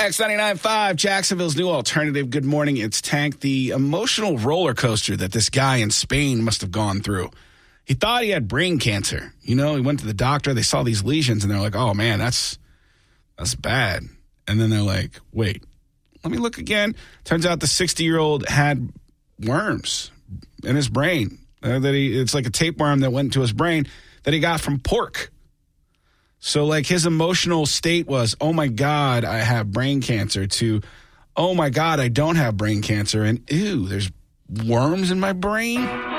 X99.5, Jacksonville's new alternative. Good morning. It's Tank. The emotional roller coaster that this guy in Spain must have gone through. He thought he had brain cancer. You know, he went to the doctor. They saw these lesions, and they're like, oh, man, that's bad. And then they're like, wait, let me look again. Turns out the 60-year-old had worms in his brain. It's like a tapeworm that went into his brain that he got from pork. So, like, his emotional state was, oh, my God, I have brain cancer, to, oh, my God, I don't have brain cancer, and, ew, there's worms in my brain?